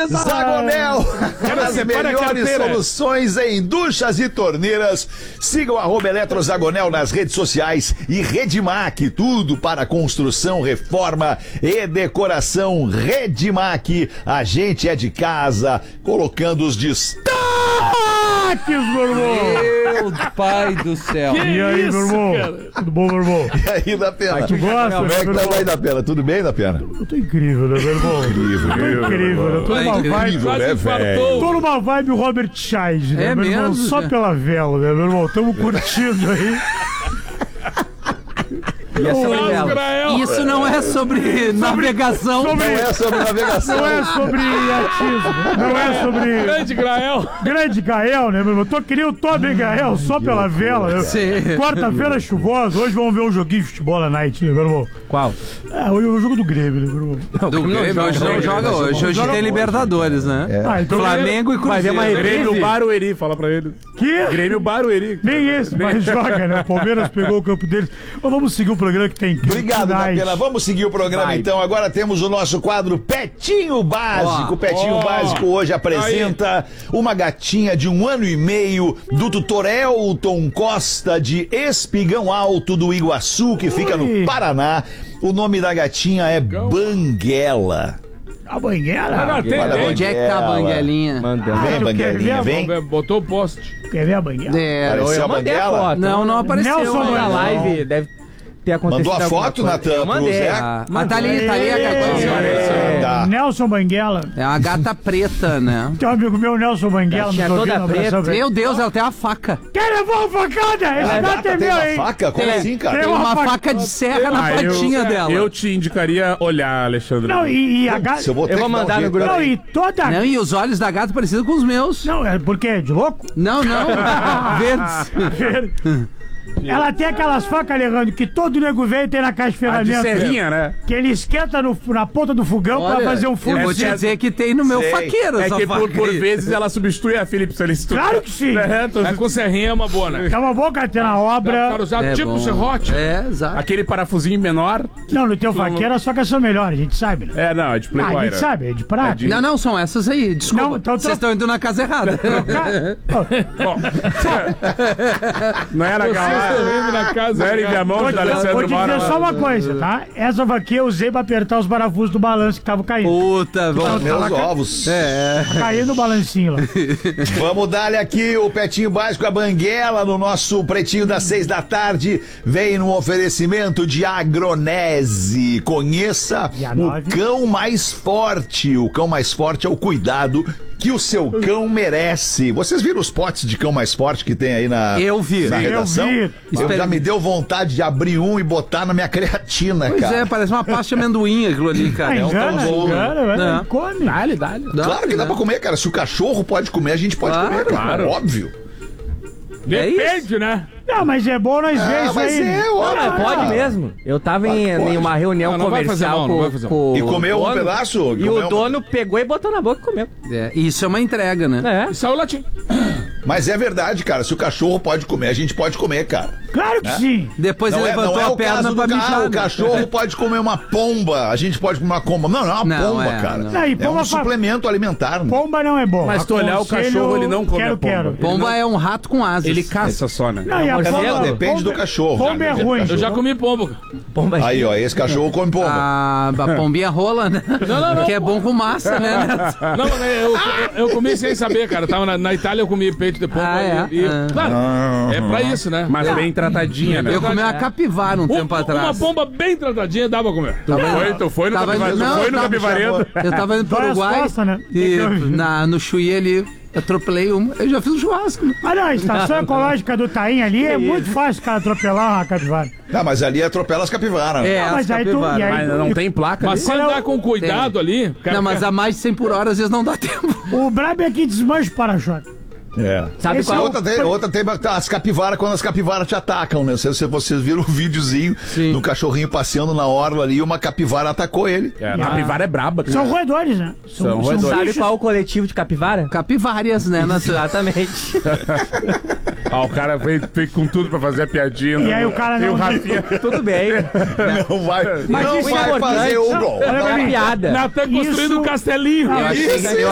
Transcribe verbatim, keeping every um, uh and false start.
mesa. Zagonel, Cara, as separa a melhores carteira. soluções em duchas e torneiras. Sigam arroba Eletrozagonel nas redes sociais e Redmac, tudo para construção, reforma e decoração. Redmac, a gente é de casa, colocando os destaques, meu irmão. Meu pai do céu. Que E aí, isso, meu irmão? cara? Tudo bom, meu irmão? E aí, da pena? Tu gosta, Como é que meu tá irmão? aí, da pena? Tudo bem, da pena? Eu tô incrível, né, meu irmão? Incrível, Eu tô incrível, né? Tô numa vibe... Incrível, Quase né, infartou. velho? Tô numa vibe Robert Scheid, né, É meu irmão? mesmo? Só pela vela, né, meu irmão? Tamo curtindo aí. E essa Carlos novela? Grael. Isso não é sobre navegação. sobre- Não é sobre navegação. Não é sobre atismo, não é sobre... Grande Grael. Grande Gael, né, meu irmão? Tô querendo o Toby Gael só pela vela. Né? Sim. Quarta-feira chuvosa, hoje vamos ver um joguinho de futebol na night, né, meu irmão? Qual? É, hoje é o jogo do Grêmio, né, meu irmão? Do Grêmio, hoje não joga hoje. Hoje tem Libertadores, né? Ah, então Flamengo e Vai ver Cruzeiro. uma reprise. Grêmio Barueri, fala pra ele. Que? Grêmio Barueri. Nem esse, mas joga, né? O Palmeiras pegou o campo deles. Mas vamos seguir o programa que tem Obrigado, Night. Datena. Vamos seguir o programa Vai. então. Agora temos o nosso quadro Petinho Básico. Ó, Petinho ó. Básico hoje apresenta uma gatinha de um ano e meio do tutor Elton Costa de Espigão Alto do Iguaçu, que fica Ui. no Paraná. O nome da gatinha é Banguela. A banguela? Não, tem, Olha, tem. Onde é que tá a banguelinha? Manda. Vem, tu quer Banguelinha, ver? vem. Botou o poste. Quer ver a banguela? É, Apareceu Eu a mandei a Banguela? foto. não, não apareceu. Nelson ainda. Na Não. live deve ter acontecido. Mandou a alguma foto, coisa. Natan, Eu pro mandei. Zé? Ah, mas tá ali, tá ali a Ê, gatinha. é, Tá. Nelson Banguela. É uma gata preta, né? Tem um amigo meu, Nelson Banguela, Gatinha nos toda ouvindo, um abração preta. pra ele. Meu Deus, ela tem uma faca. Quer levar uma facada? Esse A gato gata é tem meu, uma hein? faca? Como Tem- assim, cara? Tem uma uma faca- faca de serra na Ah, eu- patinha dela. Eu te indicaria olhar, Alexandre. Não, e, e a gata... Se eu vou, ter Eu vou que dar um mandar no jeito, grupo. Não, peraí. e toda... Não, e os olhos da gata parecidos com os meus. Não, é porque é de louco? Não, não. Verdes. Ela tem aquelas facas, Alejandro, que todo nego velho tem na caixa de A de ferramentas. serrinha, né? Que ele esquenta no- na ponta do fogão pra Olha, fazer um eu fogo. vou te dizer que tem no meu Sei. faqueiro É essa que por, faca por aí. vezes ela substitui a Philips Solicitude. Claro que sim. É, tô- Mas com serrinha é uma boa, né? É uma boa carteira na Para obra. usar É tipo bom. serrote. É, exato. Aquele parafusinho menor. Não, no teu faqueiro as facas são melhores, a gente sabe, né? É, não, é de Ah, a Playboy, gente né? sabe, é de prata. É de- Não, não, são essas aí. Desculpa. Não, então Vocês tro- estão indo na casa errada. Ca- Bom, não era Vocês estão aquela... indo na casa. Não era em minha mão Vou de te, vou Alessandro te dizer Mora. só uma coisa, tá? Essa vaquinha eu usei pra apertar os parafusos do balanço que estavam caindo. Puta, vamos. Meus ovos. É. Tá caindo o balancinho lá. Vamos dar-lhe aqui o Petinho Básico, a Banguela, no nosso Pretinho das seis da tarde. Vem no oferecimento de Agronese. Conheça E a o nove? cão mais forte. O cão mais forte é o cuidado que o seu cão merece. Vocês viram os potes de cão mais forte que tem aí na, Eu vi. na Eu redação? vi. Eu já me deu vontade de abrir um e botar na minha creatina, Pois cara. é, parece uma pasta de amendoim aquilo ali, Ah, cara. um engana, tão engana, vai, Não. come. Dá-lhe, dá-lhe. Dá, Claro que dá né? pra comer, cara. Se o cachorro pode comer, a gente pode Claro, comer, cara. claro. Óbvio. É isso. Depende, né? Não, mas é bom nós ver Ah, isso mas aí. é, ó. Ah, pode mesmo. Eu tava em, Claro que pode. em uma reunião Não, não vai fazer comercial mal, não com, vai fazer com E comeu o um dono, pedaço? E Comeu o um- dono pegou e botou na boca e comeu. É, isso é uma entrega, né? É. Saiu o latim. Mas é verdade, cara. Se o cachorro pode comer, a gente pode comer, cara. Claro que sim. Depois Não ele é, levantou não é a o perna caso pra do ca- mijar. ah, o né? cachorro pode comer uma pomba. A gente pode comer uma pomba. Não, não é uma Não, pomba, é, cara. não. Não, e É pomba um fa- suplemento alimentar. Né? Pomba não é bom. Mas se tu olhar o Aconselho, cachorro, ele não come quero, a pomba. Quero. Pomba é um rato com asas. Ele caça só, né? Não, e a Não, pomba, não, depende pomba- do cachorro. Pomba é ruim. Eu já comi pombo. Pomba Aí, ó, esse cachorro come pomba. A, a pombinha rola, né? Não, não, não. Que é bom com massa, né? Não, mas eu, eu, eu comi sem saber, cara. Tava na, na Itália, eu comi peito de pombo. Ah, é? e, e- Ah. Claro, é pra isso, né? Mas bem tratadinha, né? Eu comi uma capivara um Um- tempo atrás. uma pomba bem tratadinha dá pra comer. Tu foi, tu foi no Tava capivaredo? indo- Tu não, foi no tava- capivaredo? Eu tava indo pro Dói as Uruguai costas, né? e na, no Chuí ali, atropelei uma. Eu já fiz um churrasco. Ah, não, a estação ecológica do Taim ali é muito fácil, cara, atropelar uma capivara. Ah, mas ali atropela as capivaras. né? É, Ah, mas as aí tu- capivaras. e aí- Mas não tem placa Mas ali? se andar com cuidado ali... Cara, Não, mas a mais de cem por hora às vezes não dá tempo. O brabo é que desmancha o para-choque. É. Sabe Esse E qual? outra tem, outra tem as capivaras, quando as capivaras te atacam, né? Não sei se vocês viram um videozinho Sim. do cachorrinho passeando na orla ali e uma capivara atacou ele. É, a capivara é braba, cara. São roedores, né? São roedores. Sabe bichos- qual o coletivo de capivara? Capivárias, né? Na Exatamente. Ah, o cara veio, veio com tudo pra fazer a piadinha. E né? aí o cara E o não- Rafinha... Tudo bem. Não vai, Mas não isso é vai importante. fazer o Não, gol. olha É pra uma mim. piada. Natan construindo Isso- um castelinho. Não, Eu achei, Isso, eu